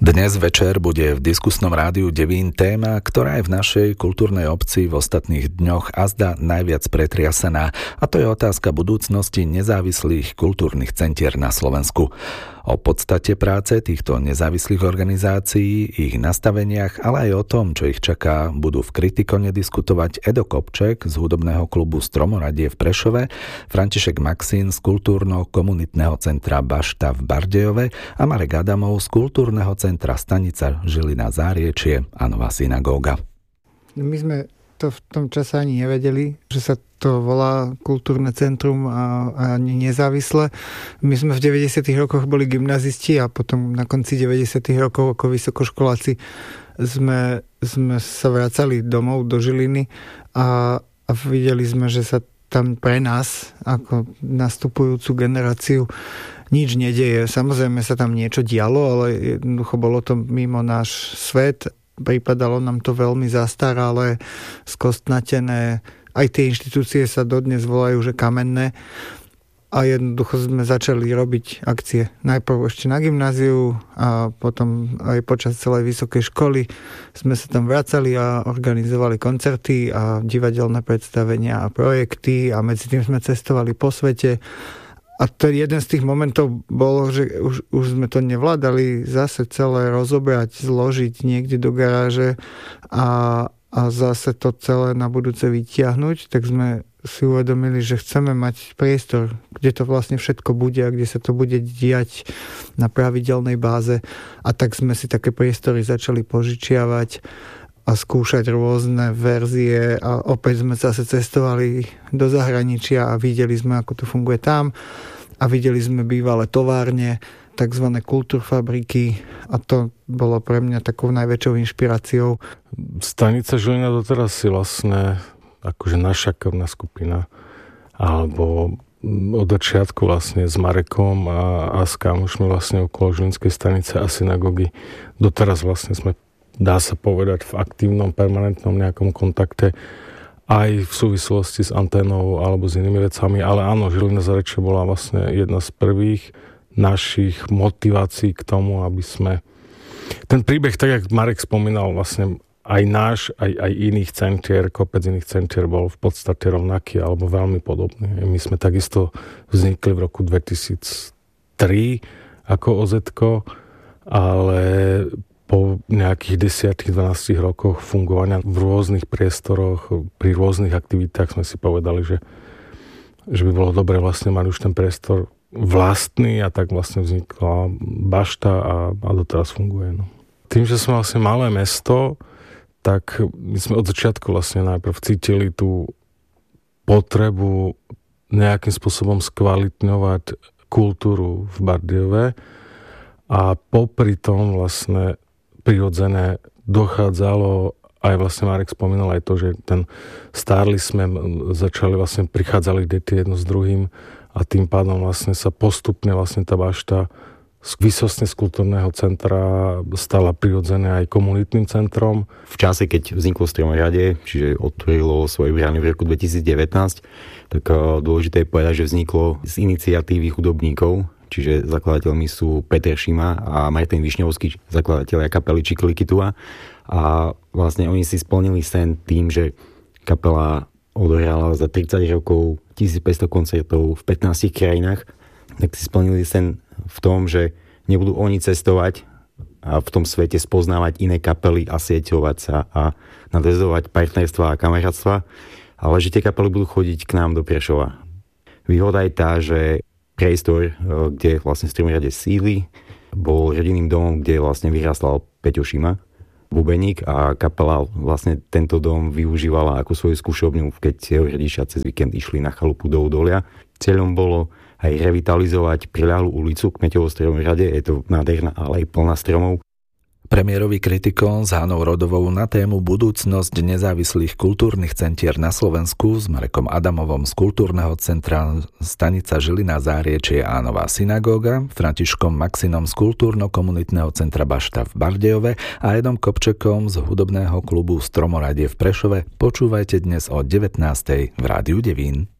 Dnes večer bude v diskusnom rádiu Devín téma, ktorá je v našej kultúrnej obci v ostatných dňoch azda najviac pretriasená, a to je otázka budúcnosti nezávislých kultúrnych centier na Slovensku. O podstate práce týchto nezávislých organizácií, ich nastaveniach, ale aj o tom, čo ich čaká, budú v Kritikone diskutovať Edo Kopček z hudobného klubu Stromoradie v Prešove, František Maxín z kultúrno-komunitného centra Bašta v Bardejove a Marek Adamov z kultúrneho centra Stanica Žilina Záriečie a Nová synagóga. My sme to v tom čase ani nevedeli, že sa to volá kultúrne centrum a nezávisle. My sme v 90. rokoch boli gymnazisti a potom na konci 90. rokov ako vysokoškoláci sme sa vracali domov do Žiliny a videli sme, že sa tam pre nás ako nastupujúcu generáciu nič nedeje. Samozrejme sa tam niečo dialo, ale jednoducho bolo to mimo náš svet. Pripadalo nám to veľmi zastaralé, skostnatené. Aj tie inštitúcie sa dodnes volajú, že kamenné. A jednoducho sme začali robiť akcie. Najprv ešte na gymnáziu a potom aj počas celej vysokej školy sme sa tam vracali a organizovali koncerty a divadelné predstavenia a projekty a medzi tým sme cestovali po svete. A to jeden z tých momentov bolo, že už sme to nevládali zase celé rozobrať, zložiť niekde do garáže a zase to celé na budúce vytiahnuť, tak sme si uvedomili, že chceme mať priestor, kde to vlastne všetko bude a kde sa to bude diať na pravidelnej báze. A tak sme si také priestory začali požičiavať a skúšať rôzne verzie a opäť sme zase cestovali do zahraničia a videli sme, ako to funguje tam a videli sme bývalé továrne, takzvané kultúrfabriky a to bolo pre mňa takou najväčšou inšpiráciou. Stanica Žilina doteraz si vlastne akože naša krvná skupina alebo od začiatku vlastne s Marekom a s kamošmi vlastne okolo Žilinskej stanice a synagógy doteraz vlastne sme, dá sa povedať, v aktívnom, permanentnom nejakom kontakte aj v súvislosti s anténou alebo s inými vecami, ale áno, Žilina Záriečie bola vlastne jedna z prvých našich motivácií k tomu, aby sme ten príbeh, tak jak Marek spomínal, vlastne aj náš, aj iných centier, kopec iných centier bol v podstate rovnaký alebo veľmi podobný. My sme takisto vznikli v roku 2003 ako OZ-ko, ale po nejakých 10-12 rokoch fungovania v rôznych priestoroch, pri rôznych aktivitách sme si povedali, že by bolo dobre vlastne mať už ten priestor vlastný a tak vlastne vznikla Bašta a doteraz funguje. No. Tým, že sme vlastne malé mesto, tak my sme od začiatku vlastne najprv cítili tú potrebu nejakým spôsobom skvalitňovať kultúru v Bardejove a popri tom vlastne prirodzené dochádzalo, aj vlastne Marek spomínal aj to, že stárli sme, prichádzali deti jedno s druhým a tým pádom vlastne sa postupne vlastne tá Bašta výsostne z kultúrneho centra stala prirodzené aj komunitným centrom. V čase, keď vzniklo Stromoradie, čiže otvorilo svoje brány v roku 2019, tak dôležité je povedať, že vzniklo z iniciatívy hudobníkov, čiže zakladateľmi sú Peter Šima a Martin Višňovský, zakladatelia kapely Čiklikitua. A vlastne oni si splnili sen tým, že kapela odohrala za 30 rokov 1500 koncertov v 15 krajinách, tak si splnili sen v tom, že nebudú oni cestovať a v tom svete spoznávať iné kapely a sieťovať sa a nadväzovať partnerstva a kamarátstva, ale že tie kapely budú chodiť k nám do Prešova. Výhoda je tá, že priestor, kde vlastne Stromoradie sídli, bol rodinným domom, kde vlastne vyrastal Peťo Šima, bubeník, a kapela vlastne tento dom využívala ako svoju skúšobňu, keď jeho rodičia cez víkend išli na chalupu do Údolia. Cieľom bolo aj revitalizovať priľahlú ulicu k Kmeťovo Stromorade. Je to nádherná, ale aj plná stromov. Premiérový Kritikon s Hanou Rodovou na tému budúcnosť nezávislých kultúrnych centier na Slovensku s Marekom Adamovom z kultúrneho centra Stanica Žilina Záriečie a Nová synagóga, Františkom Maxinom z kultúrno-komunitného centra Bašta v Bardejove a Edom Kopčekom z hudobného klubu Stromoradie v Prešove počúvajte dnes o 19:00 v Rádiu Devín.